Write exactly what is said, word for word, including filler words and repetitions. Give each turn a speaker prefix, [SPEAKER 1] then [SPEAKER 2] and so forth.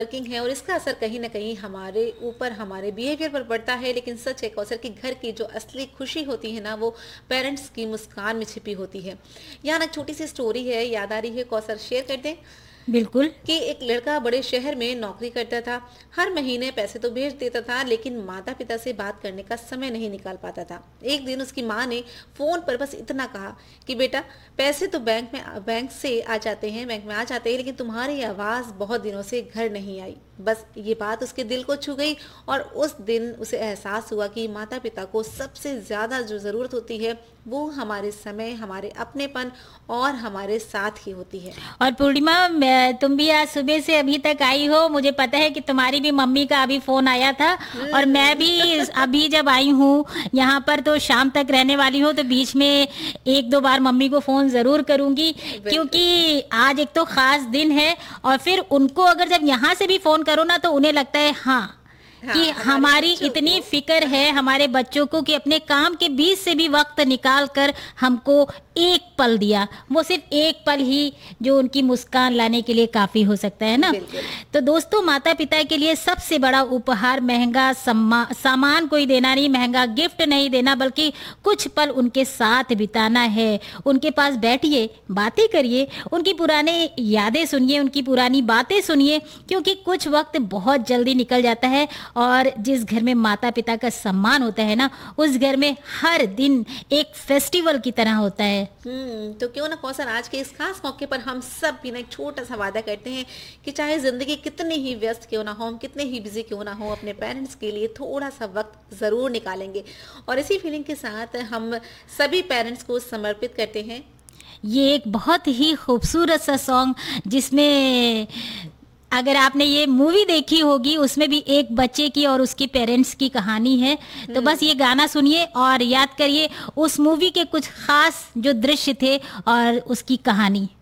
[SPEAKER 1] Working है और इसका असर कहीं न कहीं हमारे ऊपर, हमारे बिहेवियर पर पड़ता है। लेकिन सच है कौसर कि घर की जो असली खुशी होती है ना, वो पेरेंट्स की मुस्कान में छिपी होती है। यहाँ ना छोटी सी स्टोरी है, याद आ रही है, कौसर शेयर कर दें?
[SPEAKER 2] बिल्कुल।
[SPEAKER 1] कि एक लड़का बड़े शहर में नौकरी करता था। हर महीने पैसे तो भेज देता था, लेकिन माता-पिता से बात करने का समय नहीं निकाल पाता था। एक दिन उसकी माँ ने फ़ोन पर बस इतना कहा कि बेटा, पैसे तो बैंक में बैंक से आ जाते हैं, बैंक में आ जाते हैं, लेकिन तुम्हारी आवाज़ बहुत दिनों से घर नहीं आई। बस ये बात उसके दिल को छू गई और उस दिन उसे एहसास हुआ कि माता-पिता को सबसे ज़्यादा जो ज़रूरत होती है, वो हमारे समय, हमारे अपनेपन और हमारे साथ ही होती है।
[SPEAKER 2] और पूर्णिमा, मैं तुम भी आज सुबह से अभी तक आई हो, मुझे पता है कि तुम्हारी भी मम्मी का अभी फ़ोन आया था और मैं भी अभी जब आई हूँ यहाँ पर तो शाम तक रहने वाली हूँ, तो बीच में एक दो बार मम्मी को फ़ोन ज़रूर करूँगी, क्योंकि आज एक तो ख़ास दिन है और फिर उनको अगर जब यहाँ से भी फ़ोन करो ना, तो उन्हें लगता है हाँ,
[SPEAKER 1] हाँ,
[SPEAKER 2] कि हमारी इतनी फिक्र है हमारे बच्चों को कि अपने काम के बीच से भी वक्त निकाल कर हमको एक पल दिया। वो सिर्फ एक पल ही जो उनकी मुस्कान लाने के लिए काफ़ी हो सकता है ना। तो दोस्तों, माता पिता के लिए सबसे बड़ा उपहार महंगा सामान कोई देना नहीं, महंगा गिफ्ट नहीं देना, बल्कि कुछ पल उनके साथ बिताना है। उनके पास बैठिए, बातें करिए, उनकी पुरानी यादें सुनिए, उनकी पुरानी बातें सुनिए, क्योंकि कुछ वक्त बहुत जल्दी निकल जाता है और जिस घर में माता पिता का सम्मान होता है ना, उस घर में हर दिन एक फेस्टिवल की तरह होता है।
[SPEAKER 1] हम्म तो क्यों ना कौसर, आज के इस खास मौके पर हम सब भी ना एक छोटा सा वादा करते हैं कि चाहे जिंदगी कितनी ही व्यस्त क्यों ना हो, हम कितने ही बिजी क्यों ना हो, अपने पेरेंट्स के लिए थोड़ा सा वक्त जरूर निकालेंगे। और इसी फीलिंग के साथ हम सभी पेरेंट्स को समर्पित करते हैं
[SPEAKER 2] ये एक बहुत ही खूबसूरत सा सॉन्ग, जिसमें अगर आपने ये मूवी देखी होगी, उसमें भी एक बच्चे की और उसके पेरेंट्स की कहानी है। तो बस ये गाना सुनिए और याद करिए उस मूवी के कुछ खास जो दृश्य थे और उसकी कहानी।